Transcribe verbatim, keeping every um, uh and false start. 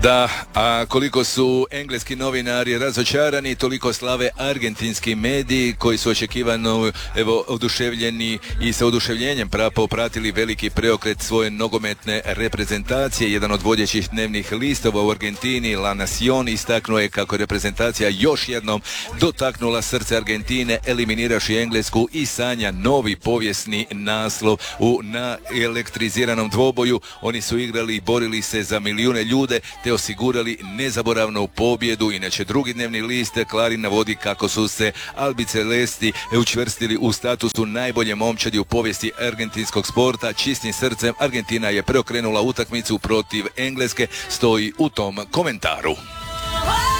Da, a koliko su engleski novinari razočarani, toliko slave argentinski mediji koji su očekivano evo oduševljeni i sa oduševljenjem popratili veliki preokret svoje nogometne reprezentacije. Jedan od vodećih dnevnih listova u Argentini, La Nación, istaknuo je kako je reprezentacija još jednom dotaknula srce Argentine, eliminiraši Englesku i sanja novi povijesni naslov u naelektriziranom dvoboju. Oni su igrali i borili se za milijune ljude te osigurali nezaboravnu pobjedu. Inače, drugi dnevni list Clarín navodi kako su se albicelesti učvrstili u statusu najbolje momčadi u povijesti argentinskog sporta. Čistim srcem Argentina je preokrenula utakmicu protiv Engleske, stoji u tom komentaru.